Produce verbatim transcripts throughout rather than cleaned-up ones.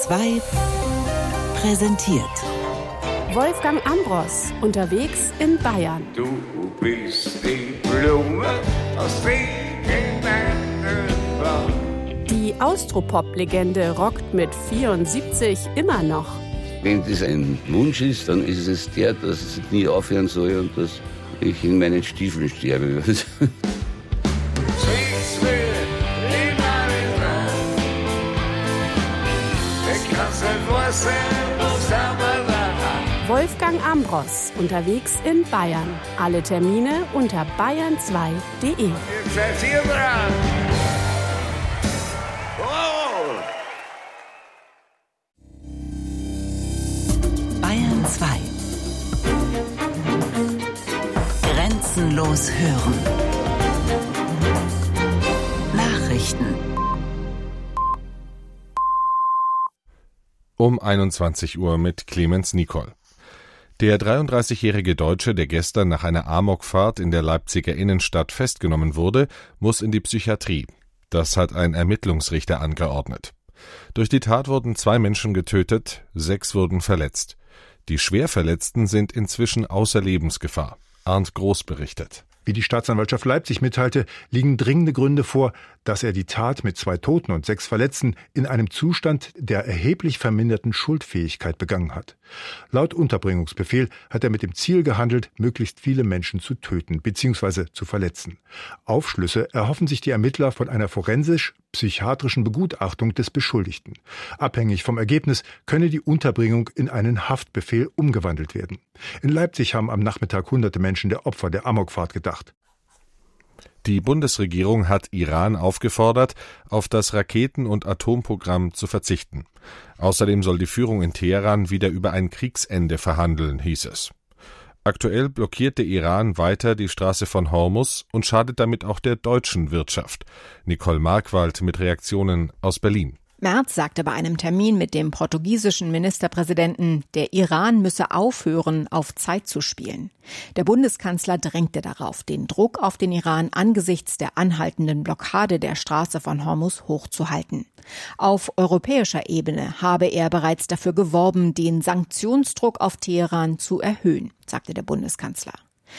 zwei präsentiert Wolfgang Ambros unterwegs in Bayern. Du bist die Blume aus Regenwald. Die Austropop-Legende rockt mit vierundsiebzig immer noch. Wenn das ein Wunsch ist, dann ist es der, dass es nie aufhören soll und dass ich in meinen Stiefeln sterbe. Wolfgang Ambros unterwegs in Bayern. Alle Termine unter bayern zwei punkt de. Bayern zwei. Grenzenlos hören. Nachrichten. Um einundzwanzig Uhr mit Clemens Nicol. Der dreiunddreißigjährige Deutsche, der gestern nach einer Amokfahrt in der Leipziger Innenstadt festgenommen wurde, muss in die Psychiatrie. Das hat ein Ermittlungsrichter angeordnet. Durch die Tat wurden zwei Menschen getötet, sechs wurden verletzt. Die Schwerverletzten sind inzwischen außer Lebensgefahr. Arndt Groß berichtet. Wie die Staatsanwaltschaft Leipzig mitteilte, liegen dringende Gründe vor, dass er die Tat mit zwei Toten und sechs Verletzten in einem Zustand der erheblich verminderten Schuldfähigkeit begangen hat. Laut Unterbringungsbefehl hat er mit dem Ziel gehandelt, möglichst viele Menschen zu töten bzw. zu verletzen. Aufschlüsse erhoffen sich die Ermittler von einer forensisch-psychiatrischen Begutachtung des Beschuldigten. Abhängig vom Ergebnis könne die Unterbringung in einen Haftbefehl umgewandelt werden. In Leipzig haben am Nachmittag hunderte Menschen der Opfer der Amokfahrt gedacht. Die Bundesregierung hat Iran aufgefordert, auf das Raketen- und Atomprogramm zu verzichten. Außerdem soll die Führung in Teheran wieder über ein Kriegsende verhandeln, hieß es. Aktuell blockiert der Iran weiter die Straße von Hormuz und schadet damit auch der deutschen Wirtschaft. Nicole Markwald mit Reaktionen aus Berlin. Merz sagte bei einem Termin mit dem portugiesischen Ministerpräsidenten, der Iran müsse aufhören, auf Zeit zu spielen. Der Bundeskanzler drängte darauf, den Druck auf den Iran angesichts der anhaltenden Blockade der Straße von Hormuz hochzuhalten. Auf europäischer Ebene habe er bereits dafür geworben, den Sanktionsdruck auf Teheran zu erhöhen, sagte der Bundeskanzler.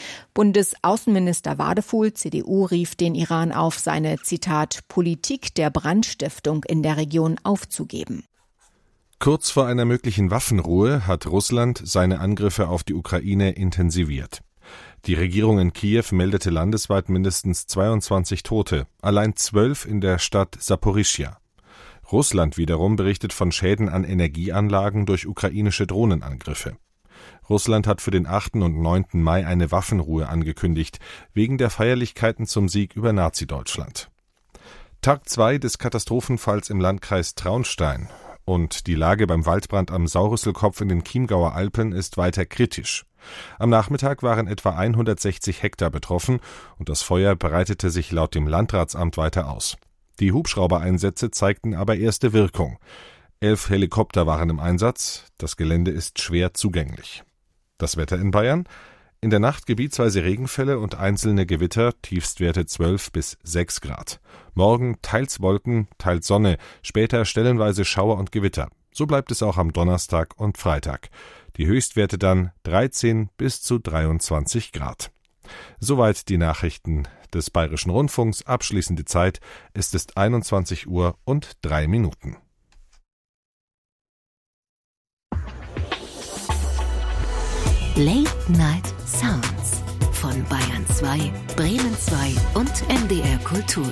Bundesaußenminister Wadefuhl, C D U, rief den Iran auf, seine, Zitat, Politik der Brandstiftung in der Region aufzugeben. Kurz vor einer möglichen Waffenruhe hat Russland seine Angriffe auf die Ukraine intensiviert. Die Regierung in Kiew meldete landesweit mindestens zweiundzwanzig Tote, allein zwölf in der Stadt Saporischschja. Russland wiederum berichtet von Schäden an Energieanlagen durch ukrainische Drohnenangriffe. Russland hat für den achten und neunten Mai eine Waffenruhe angekündigt, wegen der Feierlichkeiten zum Sieg über Nazi-Deutschland. Tag zwei des Katastrophenfalls im Landkreis Traunstein und die Lage beim Waldbrand am Saurisselkopf in den Chiemgauer Alpen ist weiter kritisch. Am Nachmittag waren etwa hundertsechzig Hektar betroffen und das Feuer breitete sich laut dem Landratsamt weiter aus. Die Hubschraubereinsätze zeigten aber erste Wirkung. Elf Helikopter waren im Einsatz, das Gelände ist schwer zugänglich. Das Wetter in Bayern? In der Nacht gebietsweise Regenfälle und einzelne Gewitter, Tiefstwerte zwölf bis sechs Grad. Morgen teils Wolken, teils Sonne, später stellenweise Schauer und Gewitter. So bleibt es auch am Donnerstag und Freitag. Die Höchstwerte dann dreizehn bis zu dreiundzwanzig Grad. Soweit die Nachrichten des Bayerischen Rundfunks. Abschließende Zeit, es ist einundzwanzig Uhr und drei Minuten. Late Night Sounds von Bayern zwei, Bremen zwei und M D R Kultur.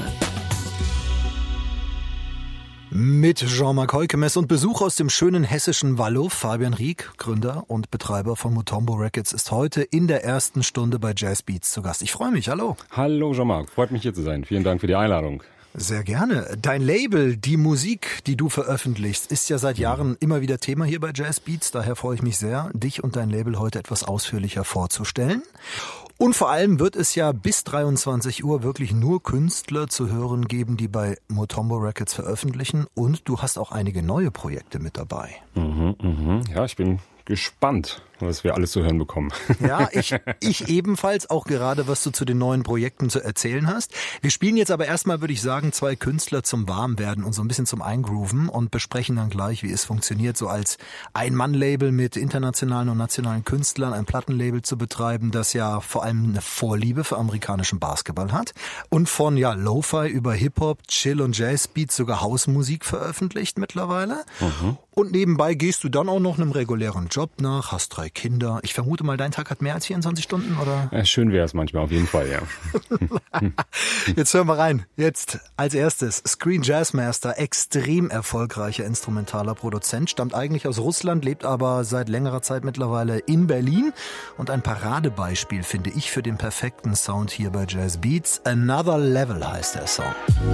Mit Jean-Marc Heukemes und Besuch aus dem schönen hessischen Wallow. Fabian Rieck, Gründer und Betreiber von Mutombo Records, ist heute in der ersten Stunde bei Jazz Beats zu Gast. Ich freue mich, hallo. Hallo Jean-Marc, freut mich hier zu sein. Vielen Dank für die Einladung. Sehr gerne. Dein Label, die Musik, die du veröffentlichst, ist ja seit Jahren immer wieder Thema hier bei Jazz Beats. Daher freue ich mich sehr, dich und dein Label heute etwas ausführlicher vorzustellen. Und vor allem wird es ja bis dreiundzwanzig Uhr wirklich nur Künstler zu hören geben, die bei Mutombo Records veröffentlichen. Und du hast auch einige neue Projekte mit dabei. Mhm, mhm. Ja, ich bin gespannt. was wir alles zu hören bekommen. Ja, ich, ich ebenfalls, auch gerade, was du zu den neuen Projekten zu erzählen hast. Wir spielen jetzt aber erstmal, würde ich sagen, zwei Künstler zum Warmwerden und so ein bisschen zum Eingrooven und besprechen dann gleich, wie es funktioniert, so als Ein-Mann-Label mit internationalen und nationalen Künstlern ein Plattenlabel zu betreiben, das ja vor allem eine Vorliebe für amerikanischen Basketball hat und von ja Lo-Fi über Hip-Hop, Chill- und Jazz-Beats sogar Hausmusik veröffentlicht mittlerweile. Mhm. Und nebenbei gehst du dann auch noch einem regulären Job nach, hast drei Kinder. Ich vermute mal, dein Tag hat mehr als vierundzwanzig Stunden, oder? Ja, schön wäre es manchmal, auf jeden Fall, ja. Jetzt hören wir rein. Jetzt als erstes Screen Jazzmaster, extrem erfolgreicher instrumentaler Produzent, stammt eigentlich aus Russland, lebt aber seit längerer Zeit mittlerweile in Berlin. Und ein Paradebeispiel, finde ich, für den perfekten Sound hier bei Jazz Beats. Another Level heißt der Song.